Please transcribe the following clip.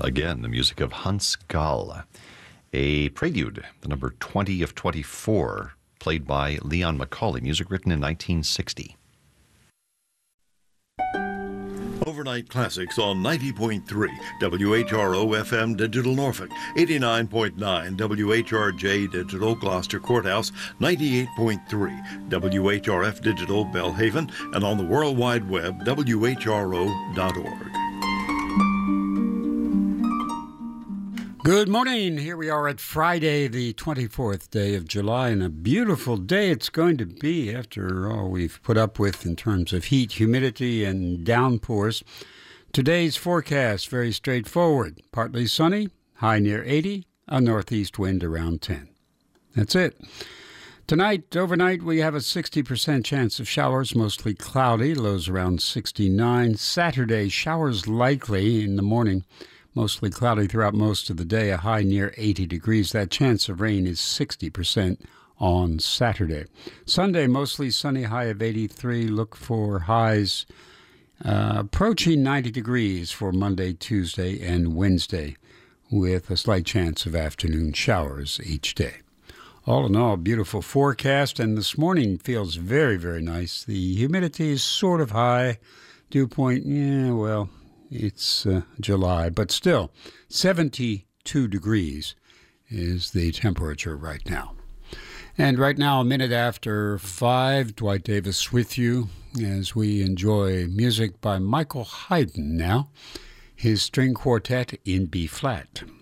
Again, the music of Hans Gall. A prelude, the number 20 of 24, played by Leon Macaulay, music written in 1960. Overnight Classics on 90.3 WHRO FM Digital Norfolk, 89.9 WHRJ Digital Gloucester Courthouse, 98.3 WHRF Digital Belhaven, and on the World Wide Web, WHRO.org. Good morning. Here we are at Friday, the 24th day of July, and a beautiful day it's going to be after all we've put up with in terms of heat, humidity, and downpours. Today's forecast, very straightforward. Partly sunny, high near 80, a northeast wind around 10. That's it. Tonight, overnight, we have a 60% chance of showers, mostly cloudy, lows around 69. Saturday, showers likely in the morning. Mostly cloudy throughout most of the day, a high near 80 degrees. That chance of rain is 60% on Saturday. Sunday, mostly sunny, high of 83. Look for highs approaching 90 degrees for Monday, Tuesday, and Wednesday, with a slight chance of afternoon showers each day. All in all, beautiful forecast, and this morning feels very, very nice. The humidity is sort of high. Dew point, it's July, but still, 72 degrees is the temperature right now. And right now, a minute after 5, Dwight Davis with you as we enjoy music by Michael Haydn now, his string quartet in B-flat.